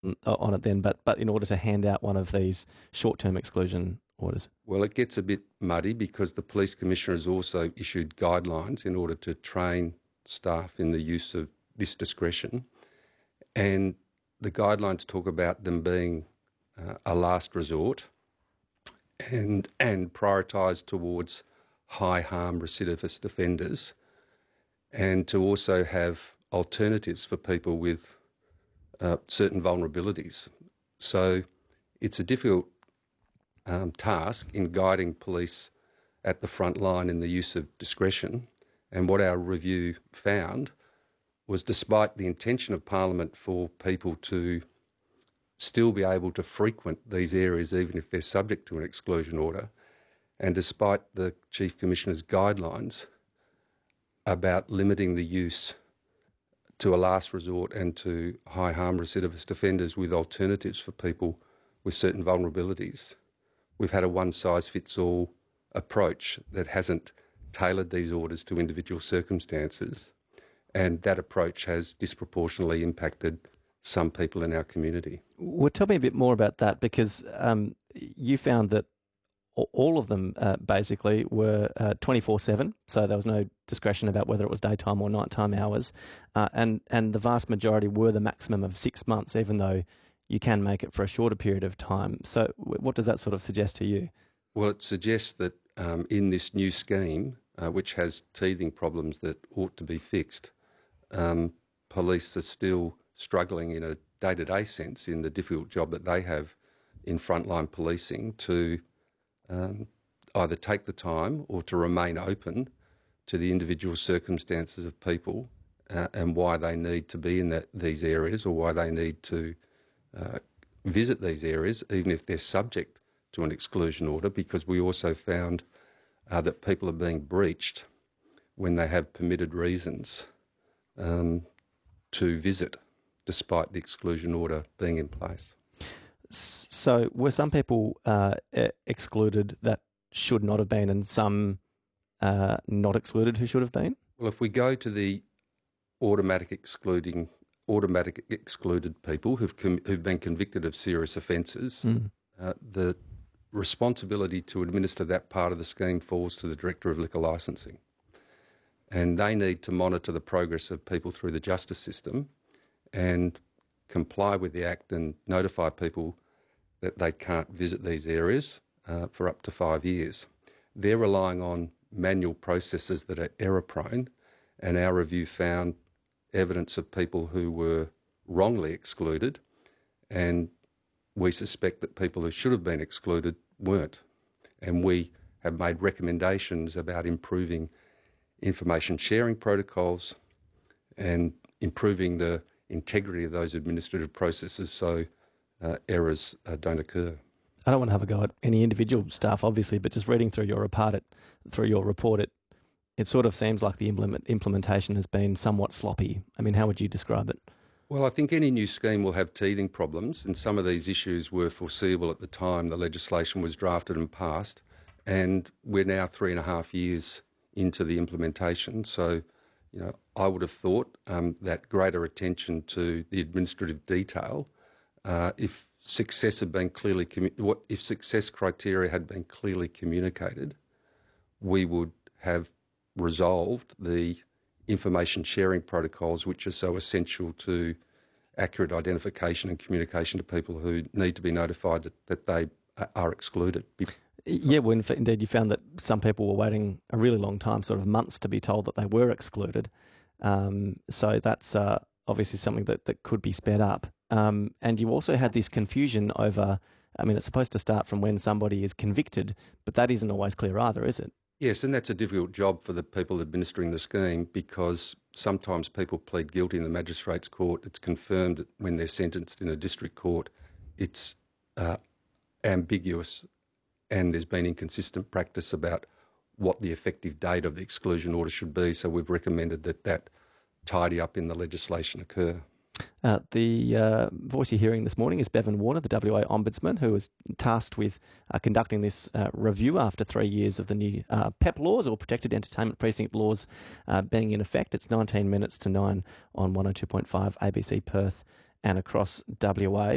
on it then, but in order to hand out one of these short-term exclusion orders? Well, it gets a bit muddy because the Police Commissioner has also issued guidelines in order to train staff in the use of this discretion. And the guidelines talk about them being a last resort and prioritised towards high harm recidivist offenders, and to also have alternatives for people with certain vulnerabilities. So it's a difficult task in guiding police at the front line in the use of discretion. And what our review found was, despite the intention of Parliament for people to still be able to frequent these areas even if they're subject to an exclusion order, and despite the Chief Commissioner's guidelines about limiting the use to a last resort and to high harm recidivist offenders with alternatives for people with certain vulnerabilities, we've had a one-size-fits-all approach that hasn't tailored these orders to individual circumstances, and that approach has disproportionately impacted some people in our community. Well, tell me a bit more about that, because you found that all of them basically were 24/7, so there was no discretion about whether it was daytime or nighttime hours, and the vast majority were the maximum of 6 months, even though you can make it for a shorter period of time. So what does that sort of suggest to you? Well, it suggests that in this new scheme, which has teething problems that ought to be fixed, police are still struggling in a day-to-day sense in the difficult job that they have in frontline policing to either take the time or to remain open to the individual circumstances of people and why they need to be in these areas, or why they need to visit these areas, even if they're subject to an exclusion order, because we also found that people are being breached when they have permitted reasons to visit, despite the exclusion order being in place. So were some people excluded that should not have been, and some not excluded who should have been? Well, if we go to the automatic excluded people who've been convicted of serious offences, the responsibility to administer that part of the scheme falls to the Director of Liquor Licensing. And they need to monitor the progress of people through the justice system and comply with the Act and notify people that they can't visit these areas for up to 5 years. They're relying on manual processes that are error-prone, and our review found evidence of people who were wrongly excluded, and we suspect that people who should have been excluded weren't. And we have made recommendations about improving information sharing protocols and improving the integrity of those administrative processes so errors don't occur. I don't want to have a go at any individual staff, obviously, but just reading through your report, it sort of seems like the implementation has been somewhat sloppy. I mean, how would you describe it? Well, I think any new scheme will have teething problems, and some of these issues were foreseeable at the time the legislation was drafted and passed, and we're now 3.5 years into the implementation. So, I would have thought that greater attention to the administrative detail, if success criteria had been clearly communicated, we would have resolved the information sharing protocols, which are so essential to accurate identification and communication to people who need to be notified that they are excluded. Yeah, well, indeed you found that some people were waiting a really long time, sort of months, to be told that they were excluded. So that's obviously something that could be sped up. And you also had this confusion over, it's supposed to start from when somebody is convicted, but that isn't always clear either, is it? Yes, and that's a difficult job for the people administering the scheme, because sometimes people plead guilty in the magistrate's court. It's confirmed that when they're sentenced in a district court, it's ambiguous, and there's been inconsistent practice about what the effective date of the exclusion order should be. So we've recommended that tidy up in the legislation occur. The voice you're hearing this morning is Bevan Warner, the WA Ombudsman, who was tasked with conducting this review after 3 years of the new PEP laws, or Protected Entertainment Precinct laws, being in effect. It's 19 minutes to 9 on 102.5 ABC Perth and across WA.